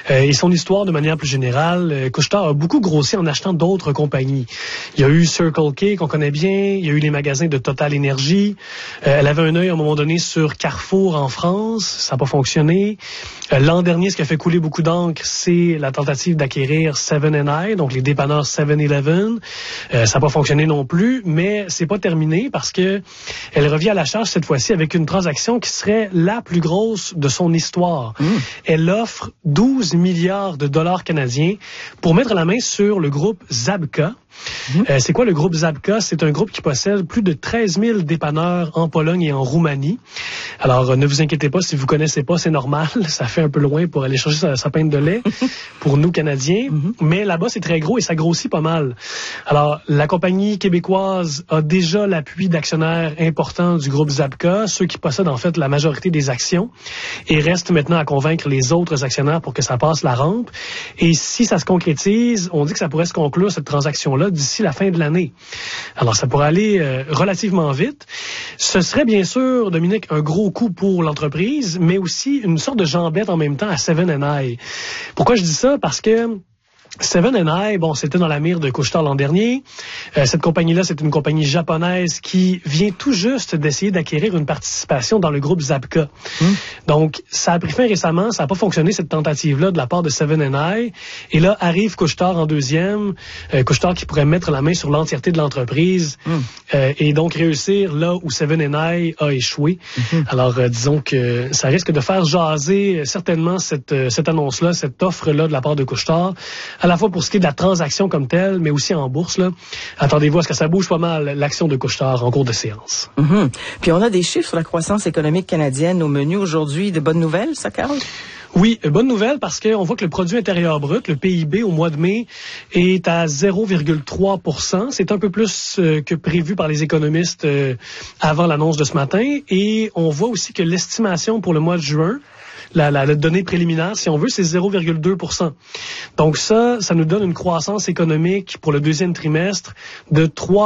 Et son histoire, de manière plus générale, Couche-Tard a beaucoup grossi en achetant d'autres compagnies. Il y a eu Circle K, qu'on connaît bien, il y a eu les magasins de Total Énergie. Elle avait un œil, à un moment donné, sur Carrefour en France. Ça n'a pas fonctionné. L'an dernier, ce qui a fait couler beaucoup d'encre, c'est la tentative d'acquérir 7&I, donc les dépanneurs 7-Eleven. Ça n'a pas fonctionné non plus, mais c'est pas terminé parce que elle revient à la charge cette fois-ci avec une transaction qui serait la plus grosse de son histoire. Elle offre 12 milliards de dollars canadiens pour mettre la main sur le groupe Żabka. C'est quoi le groupe Żabka? C'est un groupe qui possède plus de 13 000 dépanneurs en Pologne et en Roumanie. Alors, ne vous inquiétez pas, si vous connaissez pas, c'est normal. Ça fait un peu loin pour aller chercher sa pinte de lait pour nous, Canadiens. Mais là-bas, c'est très gros et ça grossit pas mal. Alors, la compagnie québécoise a déjà l'appui d'actionnaires importants du groupe Żabka, ceux qui possèdent en fait la majorité des actions, et reste maintenant à convaincre les autres actionnaires pour que ça passe la rampe. Et si ça se concrétise, on dit que ça pourrait se conclure, cette transaction-là, d'ici la fin de l'année. Alors, ça pourrait aller relativement vite. Ce serait bien sûr, Dominique, un gros coup pour l'entreprise, mais aussi une sorte de jambette en même temps à 7&I. Pourquoi je dis ça? Parce que 7&I, bon, c'était dans la mire de Couche-Tard l'an dernier. Cette compagnie-là, c'est une compagnie japonaise qui vient tout juste d'essayer d'acquérir une participation dans le groupe Żabka. Donc, ça a pris fin récemment, ça n'a pas fonctionné, cette tentative-là, de la part de 7&I. Et là, arrive Couche-Tard en deuxième. Couche-Tard qui pourrait mettre la main sur l'entièreté de l'entreprise et donc réussir là où 7&I a échoué. Alors, disons que ça risque de faire jaser certainement cette annonce-là, cette offre-là de la part de Couche-Tard, à la fois pour ce qui est de la transaction comme telle, mais aussi en bourse. Là. Attendez-vous à ce que ça bouge pas mal l'action de Couche-Tard en cours de séance. Puis on a des chiffres sur la croissance économique canadienne au menu aujourd'hui. De bonnes nouvelles, ça, Carl? Oui, bonne nouvelle parce qu'on voit que le produit intérieur brut, le PIB, au mois de mai, est à 0,3 %. C'est un peu plus que prévu par les économistes avant l'annonce de ce matin. Et on voit aussi que l'estimation pour le mois de juin, la donnée préliminaire, si on veut, c'est 0,2 %. Donc ça nous donne une croissance économique pour le deuxième trimestre de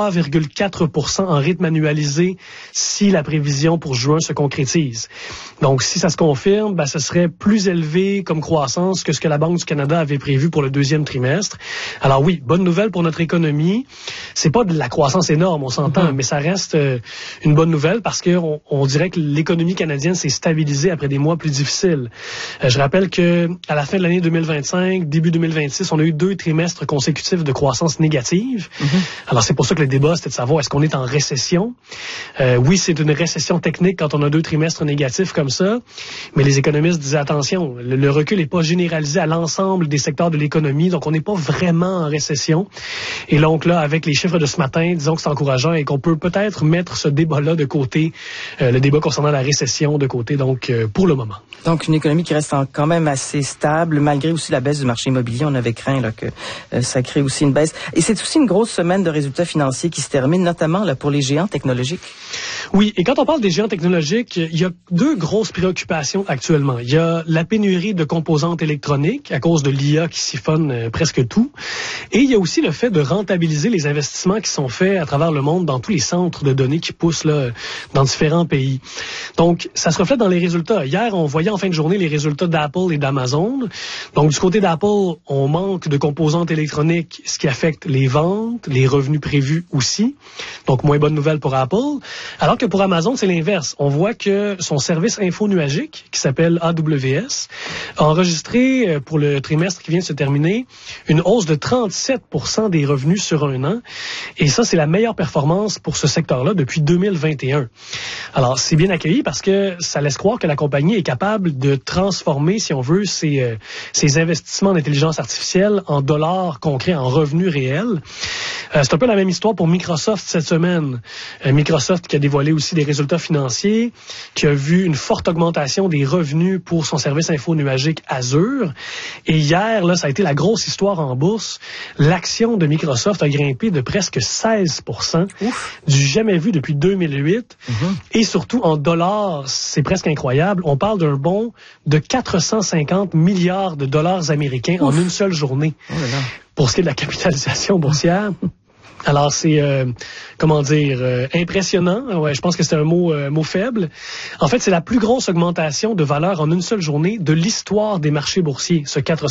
3,4 % en rythme annualisé si la prévision pour juin se concrétise. Donc si ça se confirme, ce serait plus élevé comme croissance que ce que la Banque du Canada avait prévu pour le deuxième trimestre. Alors oui, bonne nouvelle pour notre économie. C'est pas de la croissance énorme, on s'entend, mais ça reste une bonne nouvelle parce que on dirait que l'économie canadienne s'est stabilisée après des mois plus difficiles. Je rappelle que à la fin de l'année 2025, début 2026, on a eu 2 trimestres consécutifs de croissance négative. Alors c'est pour ça que le débat, c'était de savoir est-ce qu'on est en récession. Oui, c'est une récession technique quand on a 2 trimestres négatifs comme ça, mais les économistes disaient attention, le recul n'est pas généralisé à l'ensemble des secteurs de l'économie, donc on n'est pas vraiment en récession. Et donc là, avec les chiffres de ce matin, disons que c'est encourageant et qu'on peut peut-être mettre ce débat-là de côté, le débat concernant la récession de côté, donc pour le moment. Donc, une économie qui reste quand même assez stable, malgré aussi la baisse du marché immobilier. On avait craint là, que ça crée aussi une baisse. Et c'est aussi une grosse semaine de résultats financiers qui se termine, notamment là, pour les géants technologiques. Oui, et quand on parle des géants technologiques, il y a 2 grosses préoccupations actuellement. Il y a la pénurie de composantes électroniques à cause de l'IA qui siphonne presque tout. Et il y a aussi le fait de rentabiliser les investissements qui sont faits à travers le monde dans tous les centres de données qui poussent là, dans différents pays. Donc, ça se reflète dans les résultats. Hier, on voyait en fin de journée les résultats d'Apple et d'Amazon. Donc, du côté d'Apple, on manque de composantes électroniques, ce qui affecte les ventes, les revenus prévus aussi. Donc, moins bonne nouvelle pour Apple. Alors que pour Amazon, c'est l'inverse. On voit que son service info-nuagique, qui s'appelle AWS, a enregistré pour le trimestre qui vient de se terminer une hausse de 37 % des revenus sur un an. Et ça, c'est la meilleure performance pour ce secteur-là depuis 2021. Alors, c'est bien accueilli parce que ça laisse croire que la compagnie est capable de transformer, si on veut, ses investissements d'intelligence artificielle en dollars concrets, en revenus réels. C'est un peu la même histoire pour Microsoft cette semaine. Microsoft qui a dévoilé aussi des résultats financiers, qui a vu une forte augmentation des revenus pour son service info-nuagique Azure. Et hier, là, ça a été la grosse histoire en bourse. L'action de Microsoft a grimpé de presque 16 %, du jamais vu depuis 2008. Et surtout, en dollars, c'est presque incroyable. On parle d'un bond de 450 milliards de dollars américains en une seule journée. Pour ce qui est de la capitalisation boursière. Alors, c'est, impressionnant. Ouais, je pense que c'est un mot faible. En fait, c'est la plus grosse augmentation de valeur en une seule journée de l'histoire des marchés boursiers, ce 450